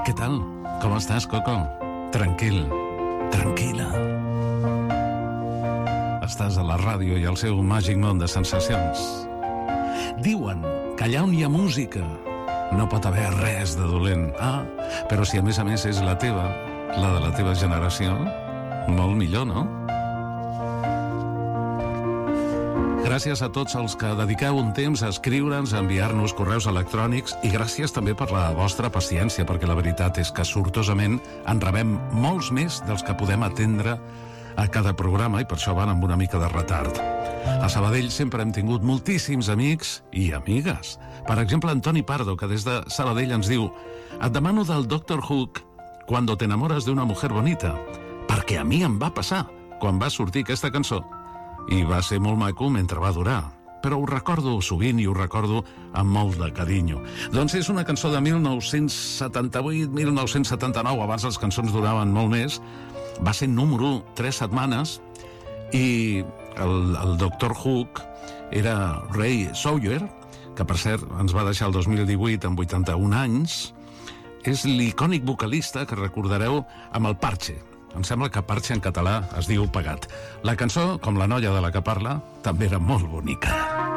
Què tal? Com estàs, Coco? Tranquil, tranquil·la. Estàs a la ràdio i al seu màgic món de sensacions. Diuen que allà on hi ha música no pot haver res de dolent. Però si a més és la teva, la de la teva generació, molt millor, no? Gràcies a tots els que dediqueu un temps a escriure'ns, a enviar-nos correus electrònics, i gràcies també per la vostra paciència, perquè la veritat és que sortosament en rebem molts més dels que podem atendre a cada programa, i per això van amb una mica de retard. A Sabadell sempre hem tingut moltíssims amics i amigues. Per exemple, Antoni Pardo, que des de Sabadell ens diu: et demano del Dr. Hook Cuando te enamoras de una mujer bonita, perquè a mi em va passar quan va sortir aquesta cançó. I va ser molt maco mentre va durar, però ho recordo sovint i ho recordo amb molt de carinyo. Doncs és una cançó de 1978-1979, abans les cançons duraven molt més. Va ser número 3 setmanes i el Dr. Hook era Ray Sawyer, que per cert ens va deixar el 2018 amb 81 anys. És l'icònic vocalista que recordareu amb el Parche. Em sembla que Parche en català es diu pegat. La cançó, com la noia de la que parla, també era molt bonica.